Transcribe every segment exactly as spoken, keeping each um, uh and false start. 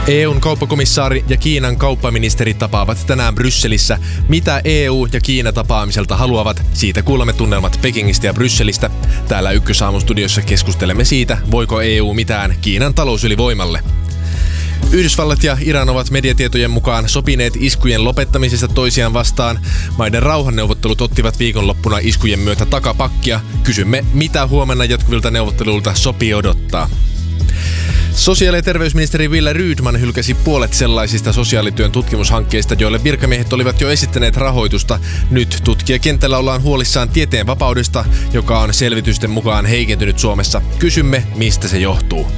E U:n kauppakomissaari ja Kiinan kauppaministeri tapaavat tänään Brysselissä. Mitä E U ja Kiina tapaamiselta haluavat, siitä kuulemme tunnelmat Pekingistä ja Brysselistä. Täällä Ykkösaamun studiossa keskustelemme siitä, voiko E U mitään Kiinan talousylivoimalle. Yhdysvallat ja Iran ovat mediatietojen mukaan sopineet iskujen lopettamisesta toisiaan vastaan. Maiden rauhanneuvottelut ottivat viikonloppuna iskujen myötä takapakkia. Kysymme, mitä huomenna jatkuvilta neuvotteluilta sopii odottaa. Sosiaali- ja terveysministeri Wille Rydman hylkäsi puolet sellaisista sosiaalityön tutkimushankkeista, joille virkamiehet olivat jo esittäneet rahoitusta. Nyt tutkijakentällä ollaan huolissaan tieteen vapaudesta, joka on selvitysten mukaan heikentynyt Suomessa. Kysymme, mistä se johtuu.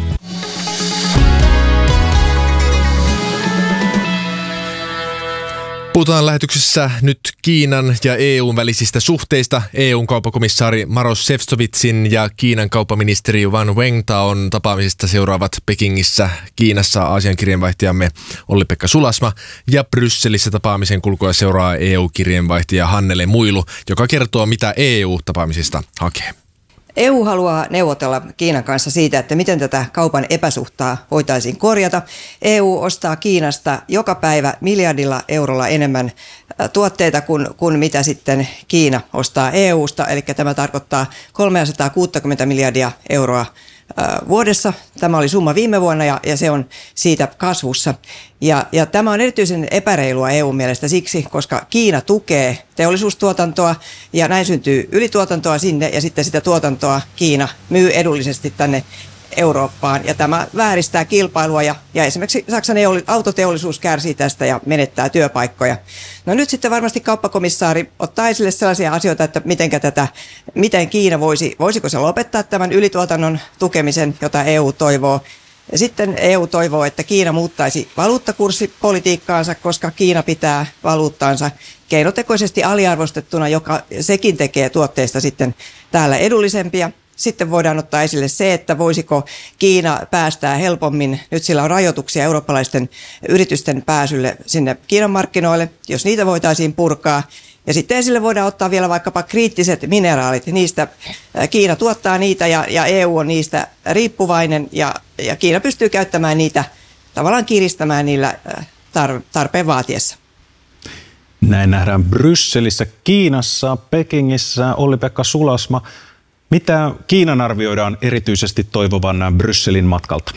Puhutaan lähetyksessä nyt Kiinan ja E U:n välisistä suhteista. E U:n kauppakomissaari Maroš Šefčovičin ja Kiinan kauppaministeri Wang Wentao tapaamisesta seuraavat Pekingissä, Kiinassa Aasian kirjeenvaihtajamme Olli-Pekka Sulasma ja Brysselissä tapaamisen kulkua seuraa E U-kirjeenvaihtaja Hannele Muilu, joka kertoo, mitä E U tapaamisesta hakee. E U haluaa neuvotella Kiinan kanssa siitä, että miten tätä kaupan epäsuhtaa voitaisiin korjata. E U ostaa Kiinasta joka päivä miljardilla eurolla enemmän tuotteita kuin, kuin mitä sitten Kiina ostaa E U:sta. Eli tämä tarkoittaa kolmesataakuusikymmentä miljardia euroa vuodessa. Tämä oli summa viime vuonna ja, ja se on siitä kasvussa. Ja, ja tämä on erityisen epäreilua E U:n mielestä siksi, koska Kiina tukee teollisuustuotantoa ja näin syntyy ylituotantoa sinne ja sitten sitä tuotantoa Kiina myy edullisesti tänne Eurooppaan. Ja tämä vääristää kilpailua ja, ja esimerkiksi Saksan autoteollisuus kärsii tästä ja menettää työpaikkoja. No nyt sitten varmasti kauppakomissaari ottaa esille sellaisia asioita, että mitenkä tätä, miten Kiina voisi, voisiko se lopettaa tämän ylituotannon tukemisen, jota E U toivoo. Ja sitten E U toivoo, että Kiina muuttaisi valuuttakurssipolitiikkaansa, koska Kiina pitää valuuttaansa keinotekoisesti aliarvostettuna, joka sekin tekee tuotteista sitten täällä edullisempia. Sitten voidaan ottaa esille se, että voisiko Kiina päästää helpommin, nyt sillä on rajoituksia eurooppalaisten yritysten pääsylle sinne Kiinan markkinoille, jos niitä voitaisiin purkaa. Ja sitten esille voidaan ottaa vielä vaikkapa kriittiset mineraalit, niistä Kiina tuottaa niitä ja, ja E U on niistä riippuvainen ja, ja Kiina pystyy käyttämään niitä, tavallaan kiristämään niillä tar- tarpeen vaatiessa. Näin nähdään Brysselissä, Kiinassa, Pekingissä. Olli-Pekka Sulasma. Mitä Kiinan arvioidaan erityisesti toivovan Brysselin matkalta?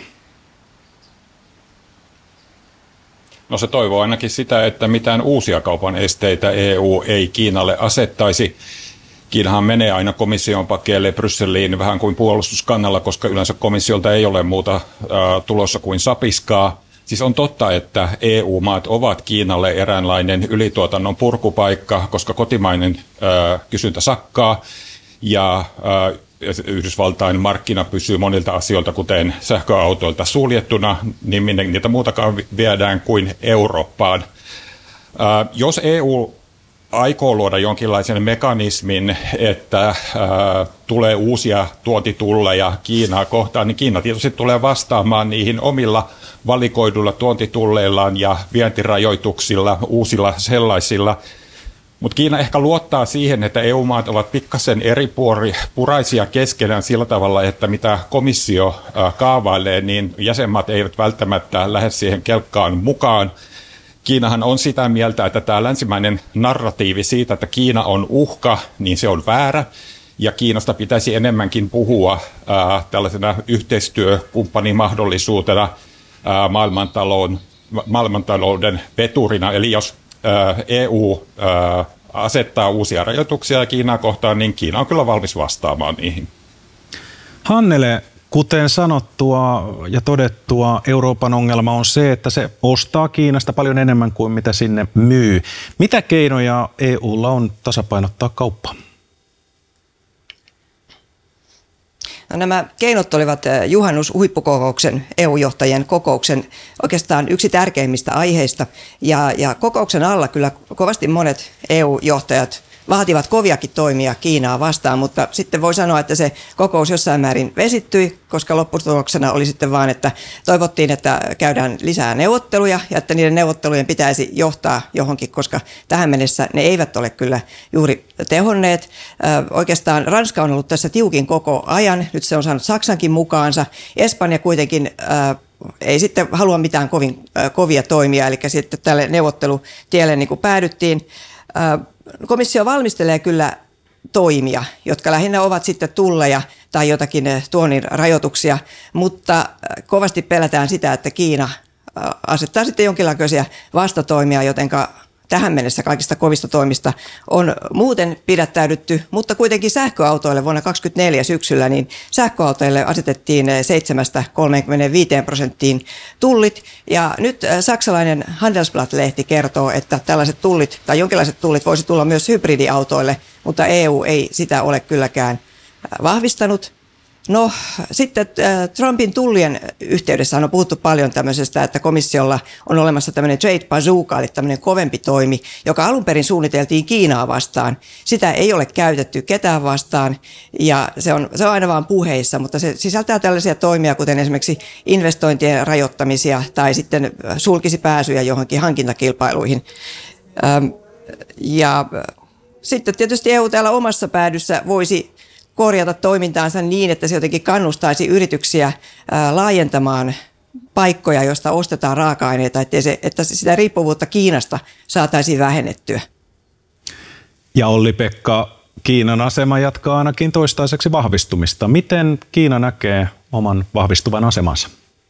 No se toivoo ainakin sitä, että mitään uusia kaupan esteitä E U ei Kiinalle asettaisi. Kiinahan menee aina komission pakeille Brysseliin vähän kuin puolustuskannalla, koska yleensä komissiolta ei ole muuta äh, tulossa kuin sapiskaa. Siis on totta, että E U-maat ovat Kiinalle eräänlainen ylituotannon purkupaikka, koska kotimainen äh, kysyntä sakkaa. Ja äh, Yhdysvaltain markkina pysyy monilta asioilta, kuten sähköautoilta suljettuna, niin minne niitä muutakaan viedään kuin Eurooppaan. Äh, jos E U aikoo luoda jonkinlaisen mekanismin, että äh, tulee uusia tuontitulleja Kiinaa kohtaan, niin Kiina tietysti tulee vastaamaan niihin omilla valikoiduilla tuontitulleillaan ja vientirajoituksilla, uusilla sellaisilla. Mutta Kiina ehkä luottaa siihen, että E U-maat ovat pikkasen eripuraisia keskenään sillä tavalla, että mitä komissio kaavailee, niin jäsenmaat eivät välttämättä lähde siihen kelkkaan mukaan. Kiinahan on sitä mieltä, että tämä länsimäinen narratiivi siitä, että Kiina on uhka, niin se on väärä. Ja Kiinasta pitäisi enemmänkin puhua ää, tällaisena yhteistyökumppanimahdollisuutena ää, maailmantalouden, maailmantalouden veturina. Eli jos E U ää, asettaa uusia rajoituksia Kiinaa kohtaan, niin Kiina on kyllä valmis vastaamaan niihin. Hannele, kuten sanottua ja todettua, Euroopan ongelma on se, että se ostaa Kiinasta paljon enemmän kuin mitä sinne myy. Mitä keinoja E U:lla on tasapainottaa kauppaa? No, nämä keinot olivat juhannushuippukokouksen E U-johtajien kokouksen oikeastaan yksi tärkeimmistä aiheista. Ja, ja kokouksen alla kyllä kovasti monet E U-johtajat vaativat koviakin toimia Kiinaa vastaan, mutta sitten voi sanoa, että se kokous jossain määrin vesittyi, koska lopputuloksena oli sitten vaan, että toivottiin, että käydään lisää neuvotteluja ja että niiden neuvottelujen pitäisi johtaa johonkin, koska tähän mennessä ne eivät ole kyllä juuri tehonneet. Oikeastaan Ranska on ollut tässä tiukin koko ajan, nyt se on saanut Saksankin mukaansa. Espanja kuitenkin ei sitten halua mitään kovin kovia toimia, eli sitten tälle neuvottelutielle niin kuin päädyttiin. Komissio valmistelee kyllä toimia, jotka lähinnä ovat sitten tulleja tai jotakin tuonnin rajoituksia, mutta kovasti pelätään sitä, että Kiina asettaa sitten jonkinlaisia vastatoimia, jotenka tähän mennessä kaikista kovista toimista on muuten pidättäydytty, mutta kuitenkin sähköautoille vuonna kaksituhattakaksikymmentäneljä syksyllä niin sähköautoille asetettiin seitsemästä kolmeenkymmeneenviiteen prosenttiin tullit. Ja nyt saksalainen Handelsblatt-lehti kertoo, että tällaiset tullit tai jonkinlaiset tullit voisi tulla myös hybridiautoille, mutta E U ei sitä ole kylläkään vahvistanut. No sitten äh, Trumpin tullien yhteydessä on puhuttu paljon tämmöisestä, että komissiolla on olemassa tämmöinen trade bazooka, eli tämmöinen kovempi toimi, joka alun perin suunniteltiin Kiinaa vastaan. Sitä ei ole käytetty ketään vastaan ja se on, se on aina vaan puheissa, mutta se sisältää tällaisia toimia, kuten esimerkiksi investointien rajoittamisia tai sitten sulkisi pääsyjä johonkin hankintakilpailuihin. Ähm, ja sitten tietysti E U täällä omassa päädyssä voisi korjata toimintaansa niin, että se jotenkin kannustaisi yrityksiä ää, laajentamaan paikkoja, joista ostetaan raaka-aineita, että, se, että sitä riippuvuutta Kiinasta saataisiin vähennettyä. Ja Olli-Pekka, Kiinan asema jatkaa ainakin toistaiseksi vahvistumista. Miten Kiina näkee oman vahvistuvan asemansa?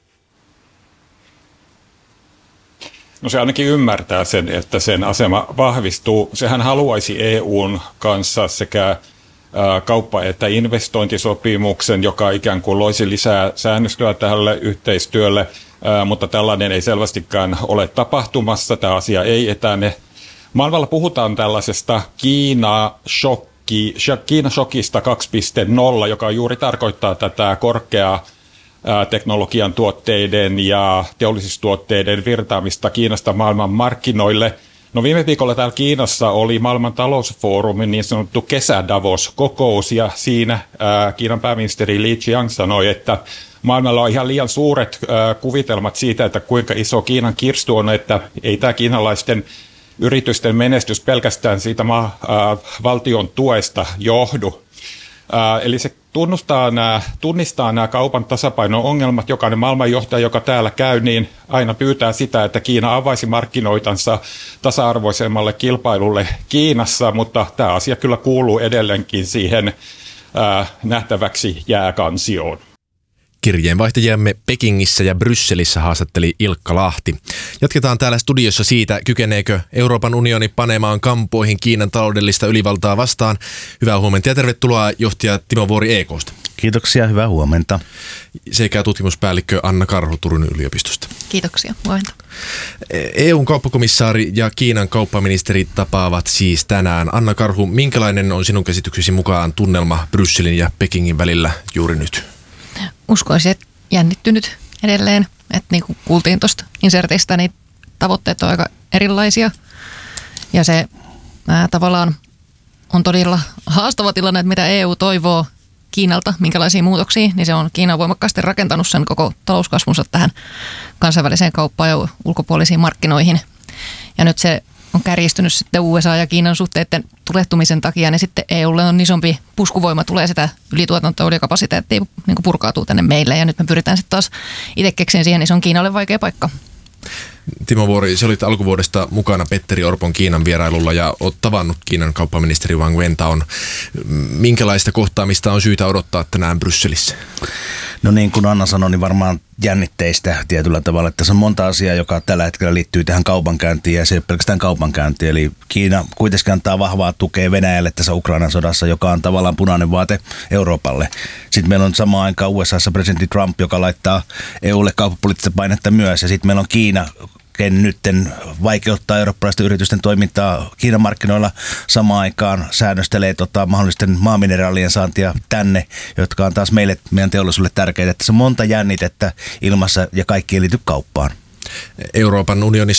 No se ainakin ymmärtää sen, että sen asema vahvistuu. Sehän haluaisi E U:n kanssa sekä kauppa- että investointisopimuksen, joka ikään kuin loisi lisää säännöstöä tälle yhteistyölle, mutta tällainen ei selvästikään ole tapahtumassa. Tämä asia ei etene. Maailmalla puhutaan tällaisesta Kiina-shokki, Kiina-shokista kaksi piste nolla, joka juuri tarkoittaa tätä korkeaa teknologian tuotteiden ja teollisuustuotteiden virtaamista Kiinasta maailman markkinoille. No viime viikolla täällä Kiinassa oli maailman talousfoorumin niin sanottu kesä-Davos-kokous ja siinä ää, Kiinan pääministeri Li Qiang sanoi, että maailmalla on ihan liian suuret ää, kuvitelmat siitä, että kuinka iso Kiinan kirstu on, että ei tämä kiinalaisten yritysten menestys pelkästään siitä maa, ää, valtion tuesta johdu. Ää, eli se tunnustaa nämä, tunnistaa nämä kaupan tasapaino-ongelmat. Jokainen maailmanjohtaja, joka täällä käy, niin aina pyytää sitä, että Kiina avaisi markkinoitansa tasa-arvoisemmalle kilpailulle Kiinassa, mutta tämä asia kyllä kuuluu edelleenkin siihen ää, nähtäväksi jääkansioon. Kirjeenvaihtajiamme Pekingissä ja Brysselissä haastatteli Ilkka Lahti. Jatketaan täällä studiossa siitä, kykeneekö Euroopan unioni panemaan kampoihin Kiinan taloudellista ylivaltaa vastaan. Hyvää huomenta ja tervetuloa johtaja Timo Vuori E K:sta. Kiitoksia, hyvää huomenta. Sekä tutkimuspäällikkö Anna Karhu Turun yliopistosta. Kiitoksia, huomenta. E U:n kauppakomissaari ja Kiinan kauppaministeri tapaavat siis tänään. Anna Karhu, minkälainen on sinun käsityksesi mukaan tunnelma Brysselin ja Pekingin välillä juuri nyt? Uskoisin, että jännittynyt edelleen. Että niin kuin kuultiin tuosta insertistä, niin tavoitteet on aika erilaisia. Ja se ää, tavallaan on todella haastava tilanne, että mitä E U toivoo Kiinalta, minkälaisia muutoksia, niin se on Kiina voimakkaasti rakentanut sen koko talouskasvunsa tähän kansainväliseen kauppaan ja ulkopuolisiin markkinoihin. Ja nyt se on kärjistynyt sitten U S A ja Kiinan suhteiden tulehtumisen takia, niin sitten E U:lle on isompi puskuvoima, tulee sitä ylituotantoa ja kapasiteettia niin kuin purkautuu tänne meille. Ja nyt me pyritään sitten taas itse keksiin siihen, niin se on Kiinalle vaikea paikka. Timo Vuori, sä olit alkuvuodesta mukana Petteri Orpon Kiinan vierailulla ja olet tavannut Kiinan kauppaministeri Wang Wentaon. Minkälaista kohtaamista on syytä odottaa tänään Brysselissä? No niin kuin Anna sanoi, niin varmaan jännitteistä tietyllä tavalla. Että tässä on monta asiaa, joka tällä hetkellä liittyy tähän kaupankäyntiin ja se ei ole pelkästään kaupankäynti. Eli Kiina kuitenkin antaa vahvaa tukea Venäjälle tässä Ukrainan sodassa, joka on tavallaan punainen vaate Euroopalle. Sitten meillä on samaan aikaan U S A:ssa presidentti Trump, joka laittaa E U:lle kauppapoliittista painetta myös. Ja sitten meillä on Kiina, ken nytten vaikeuttaa eurooppalaisten yritysten toimintaa Kiinan markkinoilla samaan aikaan, säännöstelee tota, mahdollisten maamineraalien saantia tänne, jotka on taas meille, meidän teollisuudelle tärkeitä. Tässä on monta jännitettä ilmassa ja kaikki ei liity kauppaan. Euroopan unionissa